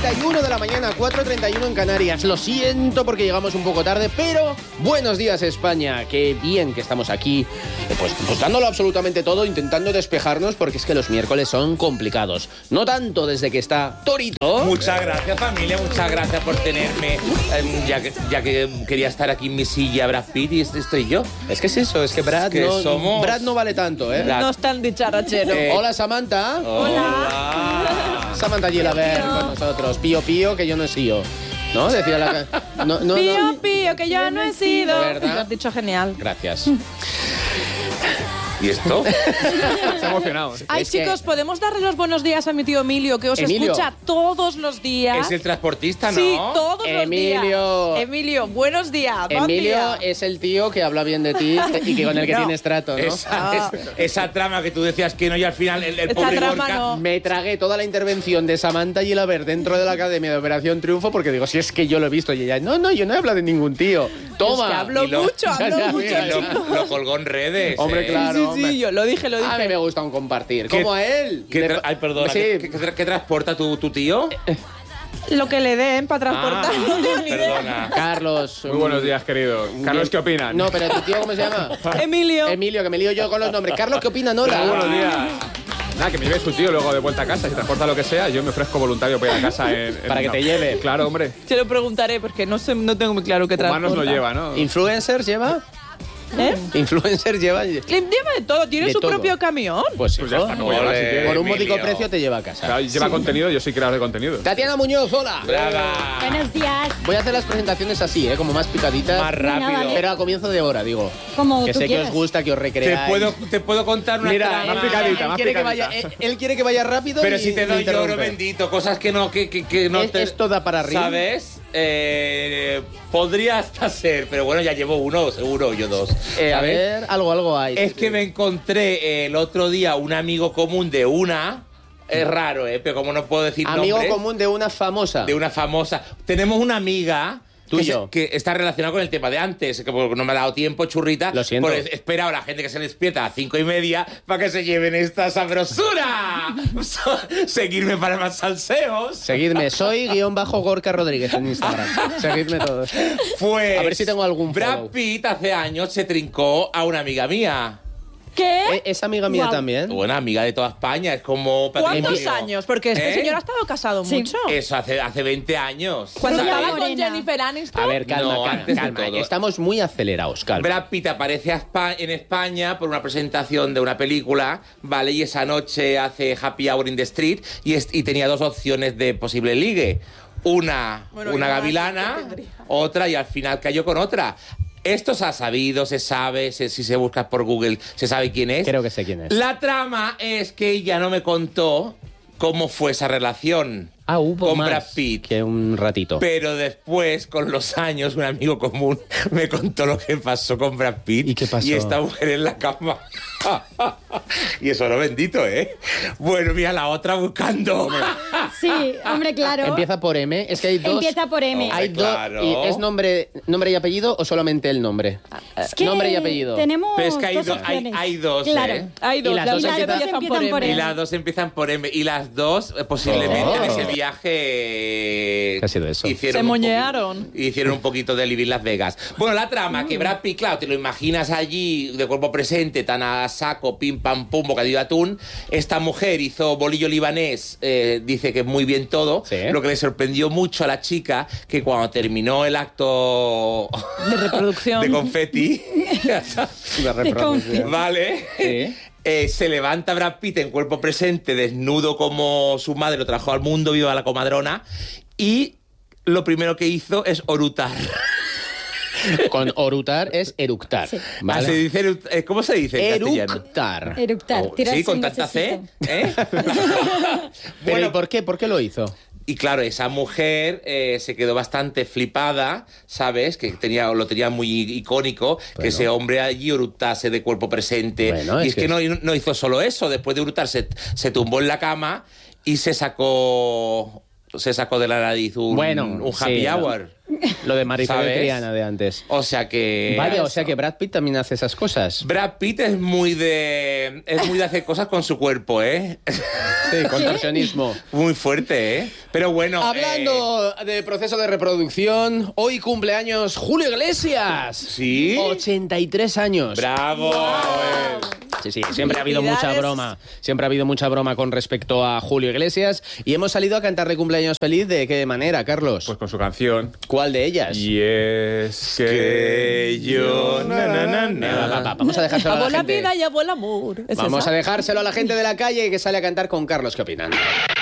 4:31 de la mañana, 4:31 en Canarias. Lo siento porque llegamos un poco tarde, pero buenos días, España. Qué bien que estamos aquí, pues dándolo absolutamente todo, intentando despejarnos, porque es que los miércoles son complicados. No tanto desde que está Torito. Muchas gracias, familia, muchas gracias por tenerme. Ya que quería estar aquí en mi silla, Brad Pitt, y estoy yo. Es que es eso, es que Brad, Brad no vale tanto, ¿eh? No es tan dicharachero. Hola, Samantha. Hola. Samantha Gilaber con nosotros. Pío, pío, que yo no he sido. ¿No? Decía la... Pío, pío, que yo no he sido. ¿Verdad? Lo has dicho genial. Gracias. ¿Y esto? Se ha emocionado. Ay, Es chicos, que- ¿podemos darle los buenos días a mi tío Emilio, que os Emilio. escucha todos los días? Es el transportista, ¿no? Sí, todos Emilio. los días. Emilio, buenos días. Buen Emilio día. es el tío que habla bien de ti y que con el que No. tienes trato, ¿no? Esa trama que tú decías que no, y al final el Esta pobre trama Gorka... no. Me tragué toda la intervención de Samantha Gilaber dentro de la Academia de Operación Triunfo porque digo, si es que yo lo he visto. Y ella, no, yo no he hablado de ningún tío. Toma. Es que hablo Y lo- mucho, Ya, mucho, ya, chicos. Lo colgó en redes. Hombre, claro. Sí, hombre. sí, yo lo dije. A mí me gusta un compartir. ¿Qué- Como a él. Ay, perdona. Sí. ¿Qué transporta tu tío? Lo que le den para transportar. Ah, no tengo ni idea. perdona. Carlos. Muy buenos días, querido. Carlos, ¿qué opinan? No, pero tu tío, ¿cómo se llama? Emilio. Emilio, que me lío yo con los nombres. Carlos, ¿qué opina Nora? Muy buenos días. Nada, que me lleve su tío luego de vuelta a casa. Si transporta lo que sea, yo me ofrezco voluntario para ir a casa Para que te lleve. Claro, hombre. Se lo preguntaré porque no tengo muy claro qué Humanos transporta. lo lleva, ¿no? ¿Influencers lleva? ¿Eh? ¿Influencers lleva? Lleva de todo, tiene De su todo. propio camión. Pues sí, Pues ya está, no voy a llevar si Ole. quiere. por un módico Emilio. precio te lleva a casa. Claro, lleva contenido, yo soy creador de contenido. Tatiana Muñoz, hola. Brava. Buenos días. Voy a hacer las presentaciones así, como más picaditas. Más rápido. vale. Pero a comienzo de hora, digo. Como Que tú sé que quieras. os gusta, que os ¿Te recreáis. puedo contar una Mira, trama? más picadita, él más quiere que picadita. vaya, él quiere que vaya rápido. Pero y si te me doy yo oro interrumpe. bendito, cosas que no Esto da para arriba. ¿Sabes? Podría hasta ser, pero bueno, ya llevo uno, seguro, yo dos. A ¿sabes? ver, algo hay. Es que me encontré el otro día un amigo común de una. Es raro, pero como no puedo decir Amigo nombres, común de una famosa. de una famosa. Tenemos una amiga. Tú y que, yo. que está relacionada con el tema de antes, que no me ha dado tiempo, churrita. Lo siento. Pues espera a la gente que se despierta a las 5:30 para que se lleven esta sabrosura. Seguirme para más salseos. Seguidme, soy _Gorka Rodríguez en Instagram. Seguidme todos. Pues A ver si tengo algún Brad follow. Pitt hace años se trincó a una amiga mía. ¿Qué? ¿Es amiga mía Guau. también? Buena amiga de toda España, es como ¿Cuántos patrimonio. años? Porque este ¿Eh? señor ha estado casado Sí. mucho. Eso hace 20 años. Cuando Rubia estaba con morena. Jennifer Aniston. A ver, calma, No, calma, antes de calma. todo. Estamos muy acelerados, calma. Brad Pitt aparece en España por una presentación de una película, ¿vale? Y esa noche hace Happy Hour in the Street y tenía dos opciones de posible ligue. Una Bueno, yo más gavilana, que tendría. otra, y al final cayó con otra. Esto se ha sabido, se sabe, si se busca por Google, se sabe quién es. Creo que sé quién es. La trama es que ella no me contó cómo fue esa relación Hubo con más Brad Pitt. que un ratito. Pero después, con los años, un amigo común me contó lo que pasó con Brad Pitt. ¿Y qué pasó? Y esta mujer en la cama. Y eso no bendito, ¿eh? Bueno, mira, la otra buscando. Sí, hombre, claro. Empieza por M. Es que hay dos. Empieza por M. Hay dos. Claro. ¿Y ¿Es nombre y apellido o solamente el nombre? Es que nombre y apellido. Tenemos Pero es que hay dos dos, opciones. hay dos, Claro. ¿eh? Hay dos, Y las las dos dos empiezan empiezan por M. Y las dos empiezan por M. Y las dos, posiblemente, en ese viaje. ¿Qué ha sido eso? Se moñearon. Hicieron un poquito de Living Las Vegas. Bueno, la trama, que Brad Pitt, claro, te lo imaginas allí de cuerpo presente, tan a saco, pim pam pum, bocadillo de atún. Esta mujer hizo bolillo libanés, dice que muy bien todo. Sí. Lo que le sorprendió mucho a la chica, que cuando terminó el acto De reproducción. de confeti, Una reproducción. ¿vale? Sí. Se levanta Brad Pitt en cuerpo presente, desnudo como su madre lo trajo al mundo, viva la comadrona, y lo primero que hizo es orutar. Con orutar es eructar. Sí. ¿vale? Se dice, ¿cómo se dice en castellano? Eructar. Eructar. Oh, tirarse sí, con un tanta C. gasecito. ¿eh? Pero Bueno, ¿y por qué? ¿Por qué lo hizo? y claro, esa mujer se quedó bastante flipada, ¿sabes? Que lo tenía muy icónico, que Bueno. ese hombre allí orutase de cuerpo presente. Bueno, y es es que no hizo solo eso. Después de orutar, se tumbó en la cama y se sacó de la nariz un Bueno, happy sí, hour. Lo de Marifé de ¿Sabes? Triana de antes. O sea que... Vaya, o sea que Brad Pitt también hace esas cosas. Brad Pitt es muy de hacer cosas con su cuerpo, ¿eh? Sí, contorsionismo. Muy fuerte, ¿eh? Pero bueno... Hablando de proceso de reproducción, hoy cumpleaños Julio Iglesias. ¿Sí? 83 años. ¡Bravo! Sí, sí, siempre ha habido mucha Felicidades. broma. Siempre ha habido mucha broma con respecto a Julio Iglesias. Y hemos salido a cantarle cumpleaños feliz. ¿De qué manera, Carlos? Pues con su canción. ¿Cuál de ellas? Y es Que yo... Vamos a dejárselo a la Amo la gente. vida y amo el amor. ¿Es Vamos esa? a dejárselo a la gente de la calle que sale a cantar con Carlos. ¿Qué opinan?